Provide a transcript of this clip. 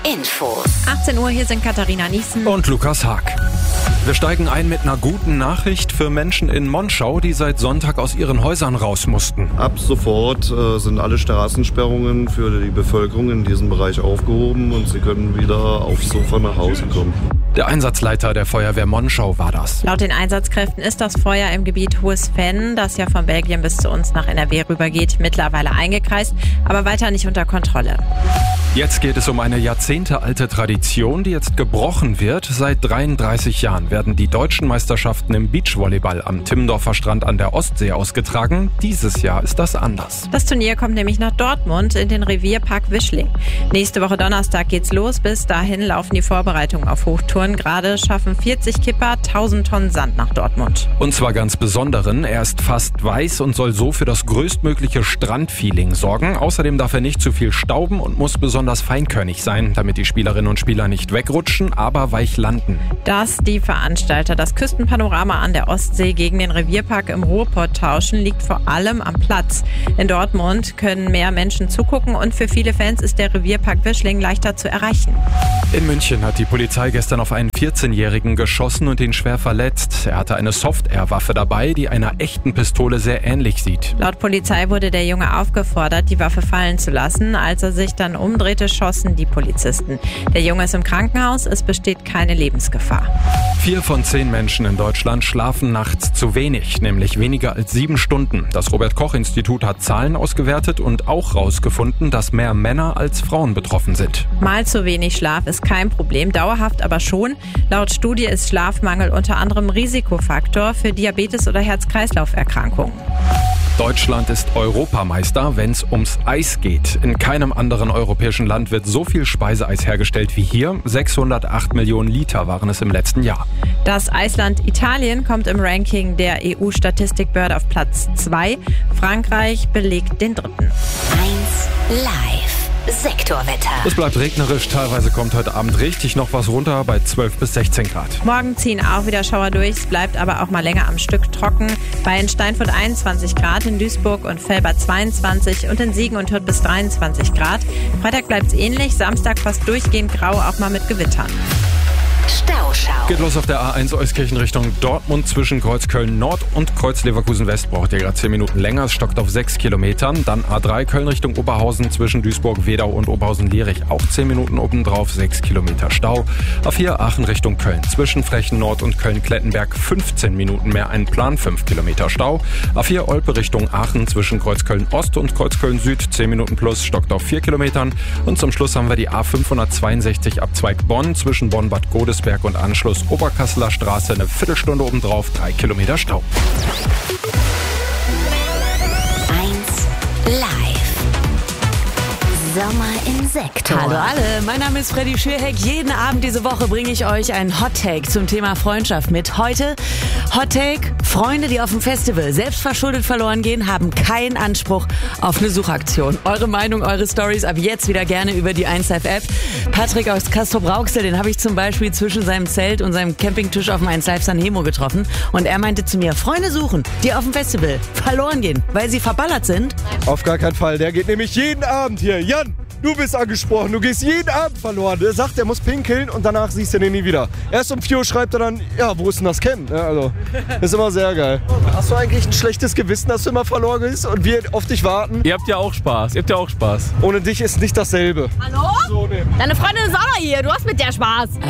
Infos. 18 Uhr, hier sind Katharina Niesen und Lukas Haag. Wir steigen ein mit einer guten Nachricht für Menschen in Monschau, die seit Sonntag aus ihren Häusern raus mussten. Ab sofort sind alle Straßensperrungen für die Bevölkerung in diesem Bereich aufgehoben und sie können wieder aufs Sofa nach Hause kommen. Der Einsatzleiter der Feuerwehr Monschau war das. Laut den Einsatzkräften ist das Feuer im Gebiet Hohes Venn, das ja von Belgien bis zu uns nach NRW rübergeht, mittlerweile eingekreist, aber weiter nicht unter Kontrolle. Jetzt geht es um eine jahrzehntealte Tradition, die jetzt gebrochen wird. Seit 33 Jahren werden die deutschen Meisterschaften im Beachvolleyball am Timmendorfer Strand an der Ostsee ausgetragen. Dieses Jahr ist das anders. Das Turnier kommt nämlich nach Dortmund in den Revierpark Wischling. Nächste Woche Donnerstag geht's los. Bis dahin laufen die Vorbereitungen auf Hochtouren. Gerade schaffen 40 Kipper 1000 Tonnen Sand nach Dortmund. Und zwar ganz besonderen. Er ist fast weiß und soll so für das größtmögliche Strandfeeling sorgen. Außerdem darf er nicht zu viel stauben und muss besonders feinkörnig sein, damit die Spielerinnen und Spieler nicht wegrutschen, aber weich landen. Dass die Veranstalter das Küstenpanorama an der Ostsee gegen den Revierpark im Ruhrpott tauschen, liegt vor allem am Platz. In Dortmund können mehr Menschen zugucken und für viele Fans ist der Revierpark Wischling leichter zu erreichen. In München hat die Polizei gestern auf einen 14-Jährigen geschossen und ihn schwer verletzt. Er hatte eine Soft-Air-Waffe dabei, die einer echten Pistole sehr ähnlich sieht. Laut Polizei wurde der Junge aufgefordert, die Waffe fallen zu lassen. Als er sich dann umdrehte, schossen die Polizisten. Der Junge ist im Krankenhaus, es besteht keine Lebensgefahr. 4 von 10 Menschen in Deutschland schlafen nachts zu wenig, nämlich weniger als 7 Stunden. Das Robert-Koch-Institut hat Zahlen ausgewertet und auch herausgefunden, dass mehr Männer als Frauen betroffen sind. Mal zu wenig Schlaf ist kein Problem, dauerhaft aber schon. Laut Studie ist Schlafmangel unter anderem Risikofaktor für Diabetes oder Herz-Kreislauf-Erkrankungen. Deutschland ist Europameister, wenn es ums Eis geht. In keinem anderen europäischen Land wird so viel Speiseeis hergestellt wie hier. 608 Millionen Liter waren es im letzten Jahr. Das Eisland Italien kommt im Ranking der EU-Statistikbehörde auf Platz 2. Frankreich belegt den 3. 1 Live. Sektorwetter. Es bleibt regnerisch, teilweise kommt heute Abend richtig noch was runter bei 12 bis 16 Grad. Morgen ziehen auch wieder Schauer durch, es bleibt aber auch mal länger am Stück trocken. Bei Steinfurt 21 Grad, in Duisburg und Velbert 22 und in Siegen und Hürth bis 23 Grad. Freitag bleibt es ähnlich, Samstag fast durchgehend grau, auch mal mit Gewittern. Stauschau. Geht los auf der A1 Euskirchen Richtung Dortmund zwischen Kreuz Köln Nord und Kreuz Leverkusen West. Braucht ihr gerade 10 Minuten länger. Es stockt auf 6 Kilometern. Dann A3 Köln Richtung Oberhausen zwischen Duisburg, Wedau und Oberhausen-Lierich. Auch 10 Minuten obendrauf, 6 Kilometer Stau. A4 Aachen Richtung Köln zwischen Frechen Nord und Köln-Klettenberg 15 Minuten mehr Einplan, 5 Kilometer Stau. A4 Olpe Richtung Aachen zwischen Kreuz Köln Ost und Kreuz Köln Süd 10 Minuten plus, stockt auf 4 Kilometern. Und zum Schluss haben wir die A562 Abzweig Bonn zwischen Bonn-Bad Godesberg und Anschluss Oberkasseler Straße, eine Viertelstunde obendrauf, 3 Kilometer Stau. 1 Live. Sommer im Sektor. Hallo alle, mein Name ist Freddy Schürheck. Jeden Abend diese Woche bringe ich euch ein Hot Take zum Thema Freundschaft mit. Heute Hot Take: Freunde, die auf dem Festival selbstverschuldet verloren gehen, haben keinen Anspruch auf eine Suchaktion. Eure Meinung, eure Stories ab jetzt wieder gerne über die 1Live-App. Patrick aus Castrop-Rauxel, den habe ich zum Beispiel zwischen seinem Zelt und seinem Campingtisch auf dem 1Live San Hemo getroffen. Und er meinte zu mir, Freunde suchen, die auf dem Festival verloren gehen, weil sie verballert sind. Auf gar keinen Fall, der geht nämlich jeden Abend hier. Jan, du bist angesprochen, du gehst jeden Abend verloren. Der sagt, er muss pinkeln und danach siehst du den nie wieder. Erst um 4 Uhr schreibt er dann, ja, wo ist denn das Camp? Ja, also, ist immer sehr geil. Hast du eigentlich ein schlechtes Gewissen, dass du immer verloren bist und wir auf dich warten? Ihr habt ja auch Spaß, Ohne dich ist nicht dasselbe. Hallo? So, ne. Deine Freundin ist auch noch hier, du hast mit der Spaß.